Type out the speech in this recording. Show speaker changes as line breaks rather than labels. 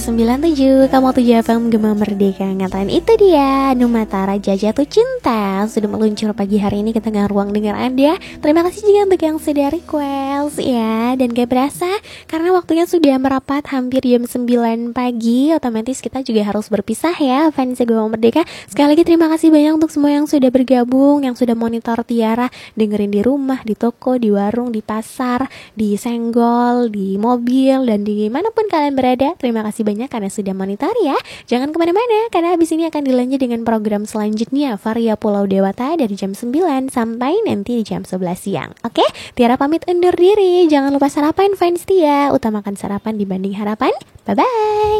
97, kamu 7 FM Gema Merdeka. Ngatain itu dia Numatara Jatuh Cinta sudah meluncur pagi hari ini ke tengah ruang dengar Anda. Terima kasih juga untuk yang sudah request ya. Dan gak berasa karena waktunya sudah merapat hampir jam 9 pagi. Otomatis kita juga harus berpisah ya fans Gema Merdeka. Sekali lagi terima kasih banyak untuk semua yang sudah bergabung, yang sudah monitor Tiara, dengerin di rumah, di toko, di warung, di pasar, di senggol, di mobil, dan di manapun kalian berada. Terima kasih banyak karena sudah monitor ya. Jangan kemana-mana karena habis ini akan dilanjut dengan program selanjutnya Varia Pulau Dewata dari jam 9 sampai nanti di jam 11 siang. Oke, Tiara pamit undur diri. Jangan lupa sarapan fans Tia. Utamakan sarapan dibanding harapan. Bye-bye.